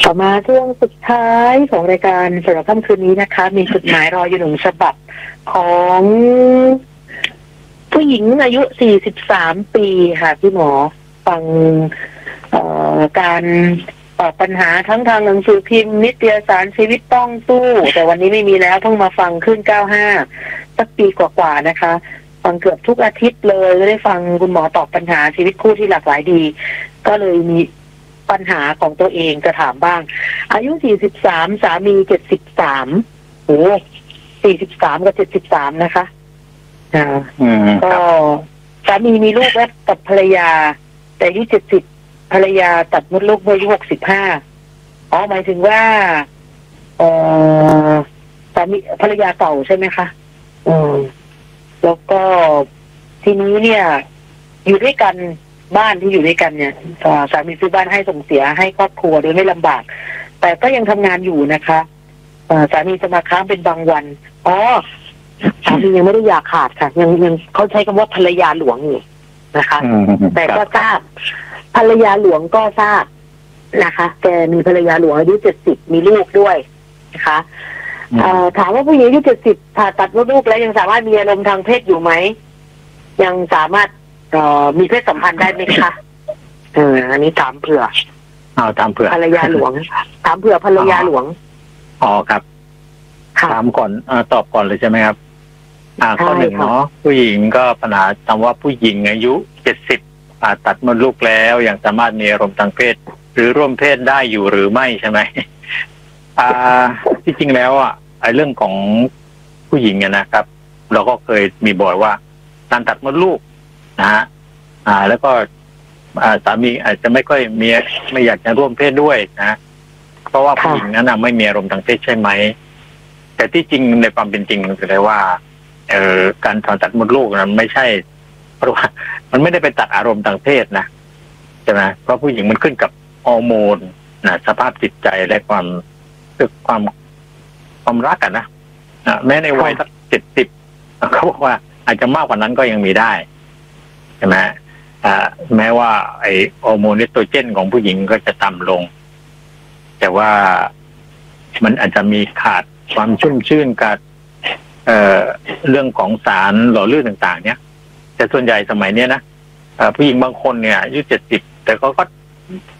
ต่อมาช่วงสุดท้ายของรายการสำหรับค่ำคืนนี้นะคะมีจดหมายรออยู่หนึ่งฉบับของผู้หญิงอายุ43 ปีค่ะพี่หมอฟังการตอบปัญหาทั้งทางหนังสือพิมพ์นิตยสารชีวิตต้องสู้แต่วันนี้ไม่มีแล้วต้องมาฟังขึ้น95สักปีกว่าๆนะคะฟังเกือบทุกอาทิตย์เลยได้ฟังคุณหมอตอบปัญหาชีวิตคู่ที่หลากหลายดีก็เลยมีปัญหาของตัวเองจะถามบ้างอายุ43สามี73โอ้43กับ73นะคะก็สามีมีลูกแล้วกับภรรยาแต่อายุ70ภรรยาตัดมดลูกเมื่ออายุ65หมายถึงว่าสามีภรรยาเก่าใช่ไหมคะแล้วก็ทีนี้เนี่ยอยู่ด้วยกันบ้านที่อยู่ด้วยกันเนี่ยสามีซื้อบ้านให้ส่งเสียให้ครอบครัวโดยไม่ลำบากแต่ก็ยังทำงานอยู่นะคะสามีจะมาค้างเป็นบางวันสามียังไม่ได้อยากขาดค่ะยังเขาใช้คำว่าภรรยาหลวงอยู่นะคะแต่ก็ทราบภรรยาหลวงก็ทราบนะคะแกมีภรรยาหลวงอายุ70มีลูกด้วยนะคะถามว่าผู้หญิงอายุ70ผ่าตัดมดลูกแล้วยังสามารถมีอารมณ์ทางเพศอยู่ไหมยังสามารถมีเพศสัมพันธ์ได้ไหมคะอันนี้ถามเผื่อถามเผื่อภรรยาหลวงถามเผื่อภรรยาหลวงครับถามก่อนตอบก่อนเลยใช่ไหมครับข้อหนึ่งเนาะผู้หญิงก็ปัญหาคำว่าผู้หญิงอายุ70ผ่าตัดมดลูกแล้วยังสามารถมีอารมณ์ทางเพศหรือร่วมเพศได้อยู่หรือไม่ใช่ไหมที่จริงแล้วเรื่องของผู้หญิงนะครับ เราก็เคยมีบ่อยว่าการตัดมดลูกนะฮะแล้วก็สามีอาจจะไม่ค่อยไม่อยากจะร่วมเพศด้วยนะเพราะว่าผู้หญิงนั้นไม่มีอารมณ์ทางเพศใช่ไหมแต่ที่จริงในความเป็นจริงมันคืออะไรว่าการผ่าตัดมดลูกนั้นไม่ใช่เพราะว่ามันไม่ได้ไปตัดอารมณ์ทางเพศนะใช่ไหมเพราะผู้หญิงมันขึ้นกับฮอร์โมนนะสภาพจิตใจและความรักกันนะแม้ในวัยสัก70เขาบอกว่าอาจจะมากกว่านั้นก็ยังมีได้ใช่ไหมแม้ว่าไอฮอร์โมนเอสโตรเจนของผู้หญิงก็จะต่ำลงแต่ว่ามันอาจจะมีขาดความชุ่มชื่นกับเรื่องของสารหล่อลื่นต่างๆเนี่ยแต่ส่วนใหญ่สมัยนี้นะผู้หญิงบางคนเนี่ยอายุ70แต่เขาก็